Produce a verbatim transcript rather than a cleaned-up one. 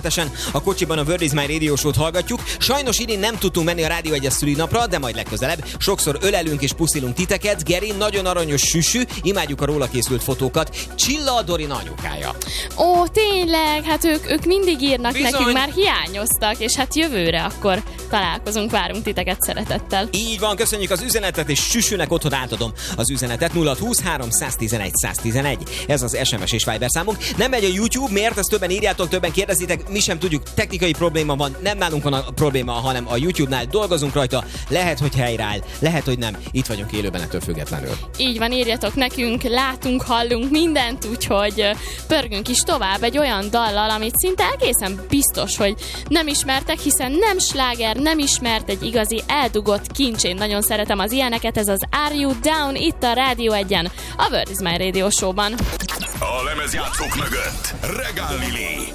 természetesen a kocsiban a Word is My Radio Show-t hallgatjuk. Sajnos idén nem tudtunk menni a Rádió egyes szülinapra, de majd legközelebb. Sokszor ölelünk és puszilunk titeket. Geri nagyon aranyos süsű, imádjuk a róla készült fotókat. Csilla a Dorina anyukája. Ó, tényleg, hát ők, ők mindig írnak Bizony. nekünk, már hiányoztak, és hát jövőre akkor találkozunk, várunk titeket szeretettel. Így van, köszönjük az üzenetet, és süsűnek otthon átadom az üzenetet. Nulla húsz három száztizenegy száztizenegy. Ez az es em es és Viber számunk. Nem megy a YouTube, miért? Ezt többen írjátok, többen kérdezitek, mi sem tudjuk, technikai probléma van, nem nálunk van a probléma, hanem a YouTube-nál dolgozunk rajta. Lehet, hogy helyreáll, lehet, hogy nem. Itt vagyunk élőben ettől függetlenül. Így van, írjatok nekünk, látunk, hallunk mindent, úgyhogy pörgünk is tovább egy olyan dallal, amit szinte egészen biztos, hogy nem ismertek, hiszen nem sláger, nem ismert, egy igazi eldugott kincs. Én nagyon szeretem az ilyeneket, ez az Are You Down itt a Rádió egyen, a Word is My Radio Show-ban. A lemezjátszók mögött Regál Lili.